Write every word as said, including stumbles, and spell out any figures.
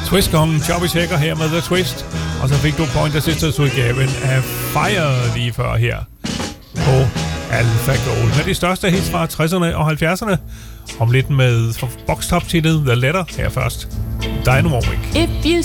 Twist-kongen Chubby Checker her med The Twist. Og så fik du Pointer Sisters udgaven af Fire lige før her på Alpha Gold. Med de største hits fra tresserne og halvfjerdserne. Om lidt med boxtop-titlet The Letter her først. Dynamonic. If you